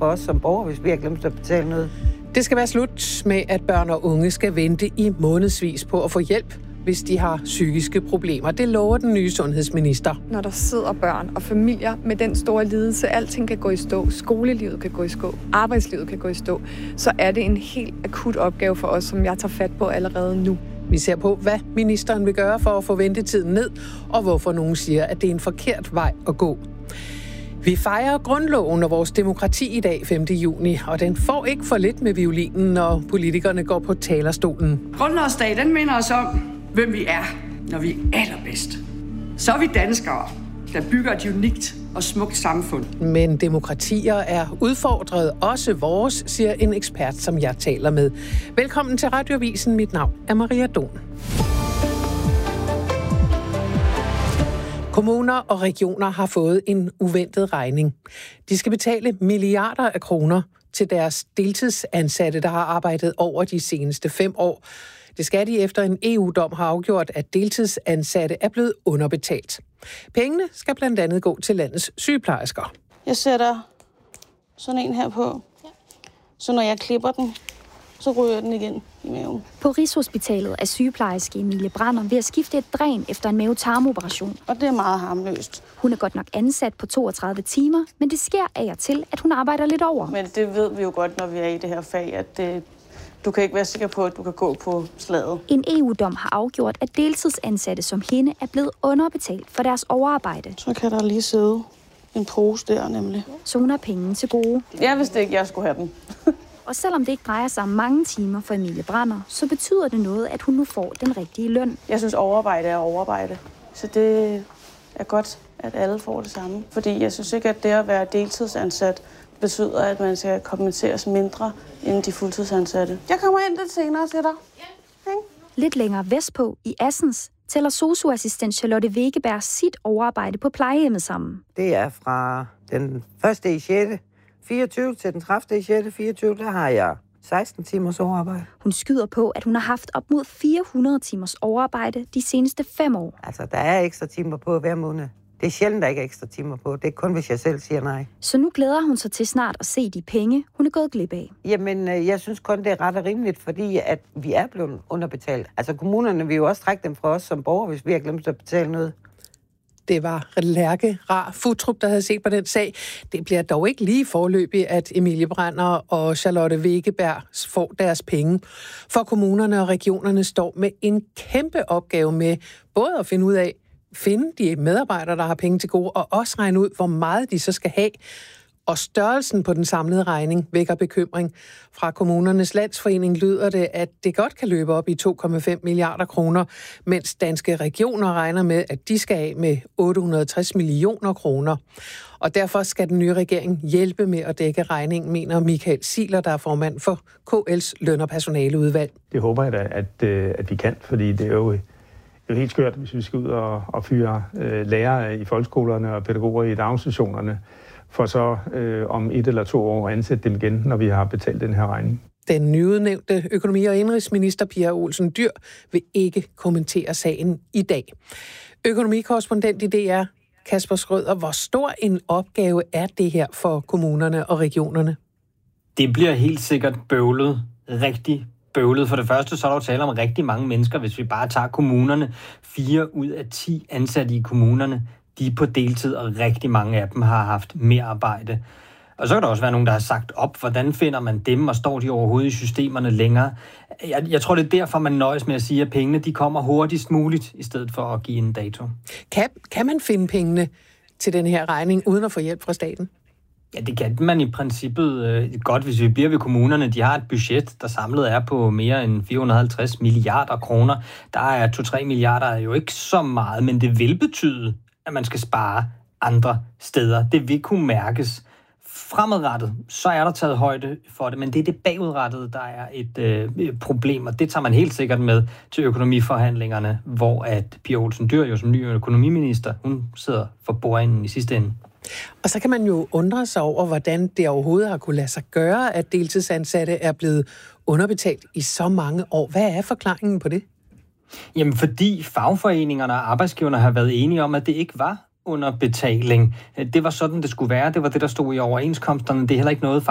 fra os som borgere, hvis vi har glemt at betale noget. Det skal være slut med, at børn og unge skal vente i månedsvis på at få hjælp, hvis de har psykiske problemer. Det lover den nye sundhedsminister. Når der sidder børn og familier med den store lidelse, alting kan gå i stå, skolelivet kan gå i stå, arbejdslivet kan gå i stå, så er det en helt akut opgave for os, som jeg tager fat på allerede nu. Vi ser på, hvad ministeren vil gøre for at få ventetiden ned, og hvorfor nogen siger, at det er en forkert vej at gå. Vi fejrer grundloven og vores demokrati i dag, 5. juni, og den får ikke for lidt med violinen, når politikerne går på talerstolen. Grundlovsdag, den minder os om, hvem vi er, når vi er allerbedst. Så er vi danskere, der bygger et unikt og smukt samfund. Men demokratier er udfordret, også vores, siger en ekspert, som jeg taler med. Velkommen til Radioavisen. Mit navn er Maria Don. Kommuner og regioner har fået en uventet regning. De skal betale milliarder af kroner til deres deltidsansatte, der har arbejdet over de seneste 5 år. Det skal de efter en EU-dom har afgjort, at deltidsansatte er blevet underbetalt. Pengene skal blandt andet gå til landets sygeplejersker. Jeg sætter sådan en her på, så når jeg klipper den, så ryger den igen i maven. På Rigshospitalet er sygeplejerske Emilie Brander ved at skifte et dræn efter en mavetarmoperation. Og det er meget harmløst. Hun er godt nok ansat på 32 timer, men det sker af og til, at hun arbejder lidt over. Men det ved vi jo godt, når vi er i det her fag, at du kan ikke være sikker på, at du kan gå på slaget. En EU-dom har afgjort, at deltidsansatte som hende er blevet underbetalt for deres overarbejde. Så kan der lige sidde en pose der nemlig. Så hun har penge til gode. Jeg vidste ikke, jeg skulle have den. Og selvom det ikke drejer sig om mange timer for Emilie Brander, så betyder det noget, at hun nu får den rigtige løn. Jeg synes, overarbejde er overarbejde. Så det er godt, at alle får det samme. Fordi jeg synes ikke, at det at være deltidsansat betyder, at man skal kompenseres mindre end de fuldtidsansatte. Jeg kommer ind lidt senere til dig. Lidt længere vestpå i Assens tæller sosu-assistent Charlotte Wegeberg sit overarbejde på plejehjemmet sammen. Det er fra den 1. i 6. 24 til den 30. i 6. 24, der har jeg 16 timers overarbejde. Hun skyder på, at hun har haft op mod 400 timers overarbejde de seneste 5 år. Altså, der er ekstra timer på hver måned. Det er sjældent, der ikke er ekstra timer på. Det er kun, hvis jeg selv siger nej. Så nu glæder hun sig til snart at se de penge, hun er gået glip af. Jamen, jeg synes kun, det er ret og rimeligt, fordi at vi er blevet underbetalt. Altså, kommunerne vil jo også trække dem fra os som borgere, hvis vi har glemt at betale noget. Det var Lærke Rar Futtrup, der havde set på den sag. Det bliver dog ikke lige foreløbig, at Emilie Brander og Charlotte Wegeberg får deres penge. For kommunerne og regionerne står med en kæmpe opgave med både at finde de medarbejdere, der har penge til gode, og også regne ud, hvor meget de så skal have. Og størrelsen på den samlede regning vækker bekymring. Fra Kommunernes Landsforening lyder det, at det godt kan løbe op i 2,5 milliarder kroner, mens Danske Regioner regner med, at de skal af med 860 millioner kroner. Og derfor skal den nye regering hjælpe med at dække regningen, mener Michael Siler, der er formand for KL's løn- og personaleudvalg. Det håber jeg da, at vi kan, fordi det er jo helt skørt, hvis vi skal ud og fyre lærere i folkeskolerne og pædagoger i daginstitutionerne, for så om 1 eller 2 år at ansætte dem igen, når vi har betalt den her regning. Den nyudnævnte økonomi- og indrigsminister Pia Olsen Dyhr vil ikke kommentere sagen i dag. Økonomikorrespondent i DR, Kasper Schrøder, hvor stor en opgave er det her for kommunerne og regionerne? Det bliver helt sikkert bøvlet, rigtig bøvlet. For det første så er der jo tale om rigtig mange mennesker, hvis vi bare tager kommunerne. 4 ud af 10 ansatte i kommunerne, de er på deltid, og rigtig mange af dem har haft mere arbejde. Og så kan der også være nogen, der har sagt op, hvordan finder man dem, og står de overhovedet i systemerne længere? Jeg tror, det er derfor, man nøjes med at sige, at pengene de kommer hurtigst muligt, i stedet for at give en dato. Kan man finde pengene til den her regning, uden at få hjælp fra staten? Ja, det kan man i princippet godt, hvis vi bliver ved kommunerne. De har et budget, der samlet er på mere end 450 milliarder kroner. Der er 2-3 milliarder jo ikke så meget, men det vil betyde, at man skal spare andre steder. Det vil kunne mærkes. Fremadrettet, så er der taget højde for det, men det er det bagudrettede, der er et problem, og det tager man helt sikkert med til økonomiforhandlingerne, hvor at Pia Olsen Dyhr jo som ny økonomiminister, hun sidder for bordenden i sidste ende. Og så kan man jo undre sig over, hvordan det overhovedet har kunne lade sig gøre, at deltidsansatte er blevet underbetalt i så mange år. Hvad er forklaringen på det? Jamen, fordi fagforeningerne og arbejdsgiverne har været enige om, at det ikke var underbetaling. Det var sådan, det skulle være. Det var det, der stod i overenskomsterne. Det er heller ikke noget,